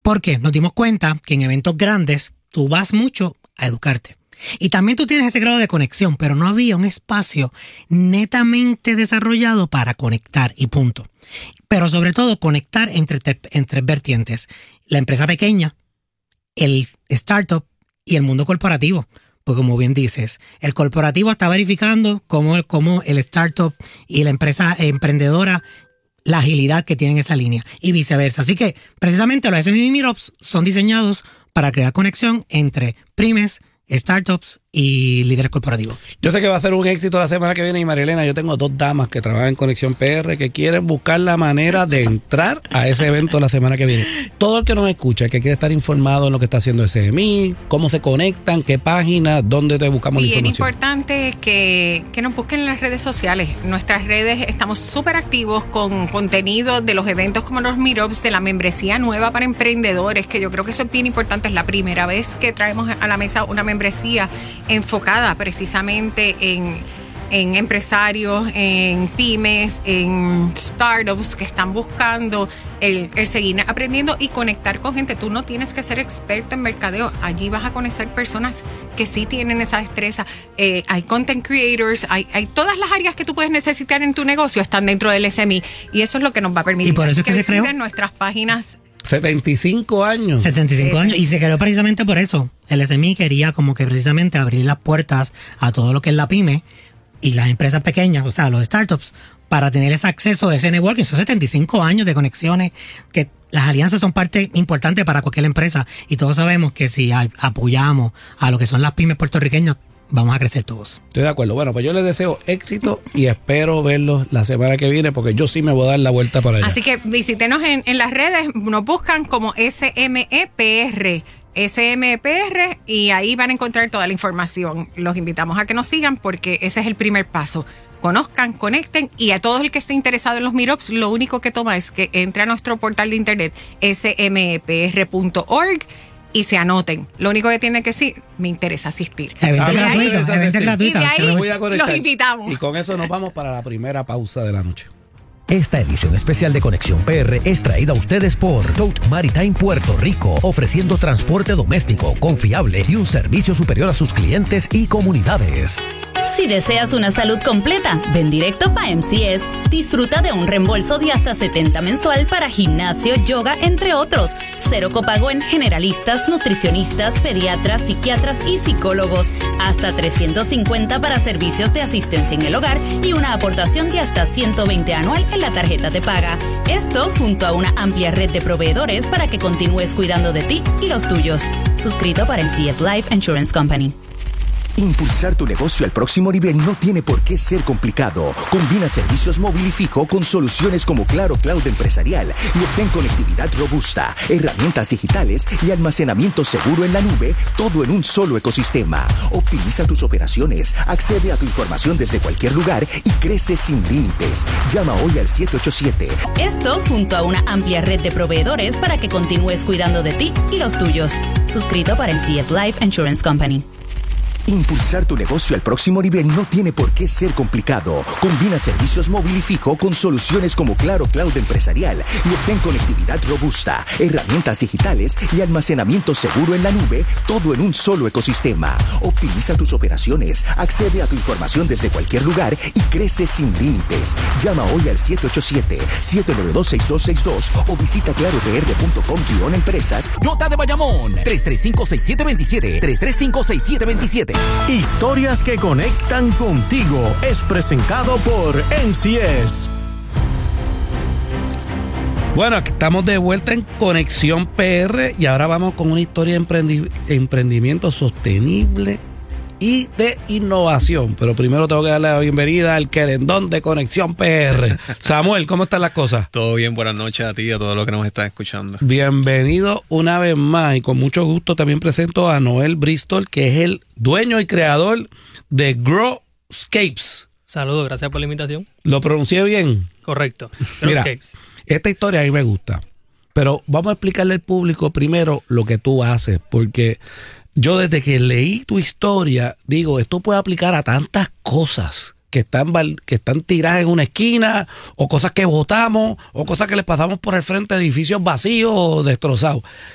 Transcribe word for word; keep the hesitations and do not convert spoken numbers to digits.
Porque nos dimos cuenta que en eventos grandes tú vas mucho a educarte. Y también tú tienes ese grado de conexión, pero no había un espacio netamente desarrollado para conectar y punto. Pero sobre todo conectar entre, entre vertientes. La empresa pequeña, el startup y el mundo corporativo. Pues como bien dices, el corporativo está verificando cómo, cómo el startup y la empresa emprendedora, la agilidad que tienen esa línea y viceversa. Así que precisamente los S M E Meetups son diseñados para crear conexión entre pymes, startups y líderes corporativos. Yo sé que va a ser un éxito la semana que viene y Marilena, yo tengo dos damas que trabajan en Conexión P R que quieren buscar la manera de entrar a ese evento la semana que viene. Todo el que nos escucha, que quiere estar informado en lo que está haciendo S M E, cómo se conectan, qué página, dónde te buscamos Bien la información. Importante que, que nos busquen en las redes sociales. Nuestras redes estamos súper activos con contenido de los eventos como los Meetups, de la membresía nueva para emprendedores, que yo creo que eso es bien importante. Es la primera vez que traemos a la mesa una membresía enfocada precisamente en, en empresarios, en pymes, en startups que están buscando el, el seguir aprendiendo y conectar con gente. Tú no tienes que ser experto en mercadeo. Allí vas a conocer personas que sí tienen esa destreza. Eh, hay content creators, hay, hay todas las áreas que tú puedes necesitar en tu negocio están dentro del S M E y eso es lo que nos va a permitir. Y por eso es que, que se creó nuestras páginas. setenta y cinco años. setenta y cinco sí. años. Y se creó precisamente por eso. El S M E quería como que precisamente abrir las puertas a todo lo que es la pyme y las empresas pequeñas, o sea, los startups, para tener ese acceso a ese networking. Son setenta y cinco años de conexiones, que las alianzas son parte importante para cualquier empresa. Y todos sabemos que si apoyamos a lo que son las pymes puertorriqueñas, vamos a crecer todos. Estoy de acuerdo. Bueno, pues yo les deseo éxito y espero verlos la semana que viene porque yo sí me voy a dar la vuelta para allá. Así que visítenos en, en las redes, nos buscan como S M E P R, S M E P R y ahí van a encontrar toda la información. Los invitamos a que nos sigan porque ese es el primer paso. Conozcan, conecten y a todo el que esté interesado en los Meetups, lo único que toma es que entre a nuestro portal de internet S M E P R punto org y se anoten. Lo único que tienen que decir, me interesa asistir. Evento gratuito, evento gratuito. Y de ahí los invitamos. Y con eso nos vamos para la primera pausa de la noche. Esta edición especial de Conexión P R es traída a ustedes por Tote Maritime Puerto Rico, ofreciendo transporte doméstico, confiable y un servicio superior a sus clientes y comunidades. Si deseas una salud completa, ven directo a M C S. Disfruta de un reembolso de hasta setenta mensual para gimnasio, yoga, entre otros. Cero copago en generalistas, nutricionistas, pediatras, psiquiatras y psicólogos. Hasta trescientos cincuenta para servicios de asistencia en el hogar y una aportación de hasta ciento veinte anual en la tarjeta de paga. Esto junto a una amplia red de proveedores para que continúes cuidando de ti y los tuyos. Suscrito para M C S Life Insurance Company. Impulsar tu negocio al próximo nivel no tiene por qué ser complicado. Combina servicios móvil y fijo con soluciones como Claro Cloud Empresarial y obtén conectividad robusta, herramientas digitales y almacenamiento seguro en la nube, todo en un solo ecosistema. Optimiza tus operaciones, accede a tu información desde cualquier lugar y crece sin límites. Llama hoy al siete ocho siete. Esto junto a una amplia red de proveedores para que continúes cuidando de ti y los tuyos. Suscrito para M C S Life Insurance Company. Impulsar tu negocio al próximo nivel no tiene por qué ser complicado. Combina servicios móvil y fijo con soluciones como Claro Cloud Empresarial y obtén conectividad robusta, herramientas digitales y almacenamiento seguro en la nube, todo en un solo ecosistema. Optimiza tus operaciones, accede a tu información desde cualquier lugar y crece sin límites. Llama hoy al siete ocho siete, siete nueve dos, seis dos seis dos o visita claro p r punto com guión empresas. Nota de Bayamón, tres tres cinco, seis siete dos siete, tres tres cinco, seis siete dos siete. Historias que conectan contigo es presentado por M C S. Bueno, aquí estamos de vuelta en Conexión P R y ahora vamos con una historia de emprendi- emprendimiento sostenible y de innovación. Pero primero tengo que darle la bienvenida al querendón de Conexión P R. Samuel, ¿cómo están las cosas? Todo bien, buenas noches a ti y a todos los que nos están escuchando. Bienvenido una vez más y con mucho gusto también presento a Noel Bristol, que es el dueño y creador de Growscapes. Saludos, gracias por la invitación. ¿Lo pronuncié bien? Correcto. Mira, esta historia a mí me gusta, pero vamos a explicarle al público primero lo que tú haces, porque yo desde que leí tu historia, digo, esto puede aplicar a tantas cosas que están, que están tiradas en una esquina, o cosas que botamos, o cosas que les pasamos por el frente de edificios vacíos o destrozados.